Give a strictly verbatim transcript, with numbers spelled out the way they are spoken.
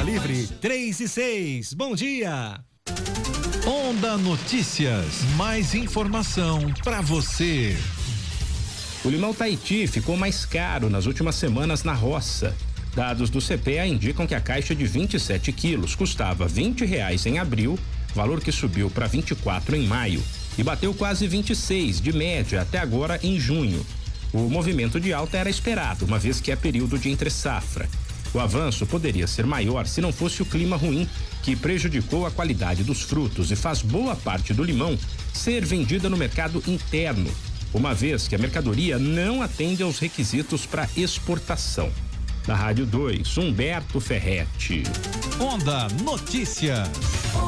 Livre três e seis. Bom dia. Onda Notícias, mais informação para você. O limão Tahiti ficou mais caro nas últimas semanas na roça. Dados do C P E A indicam que a caixa de vinte e sete quilos custava vinte reais em abril, valor que subiu para vinte e quatro em maio e bateu quase vinte e seis de média até agora em junho. O movimento de alta era esperado, uma vez que é período de entre-safra. O avanço poderia ser maior se não fosse o clima ruim, que prejudicou a qualidade dos frutos e faz boa parte do limão ser vendida no mercado interno, uma vez que a mercadoria não atende aos requisitos para exportação. Da Rádio dois, Humberto Ferretti. Onda Notícias.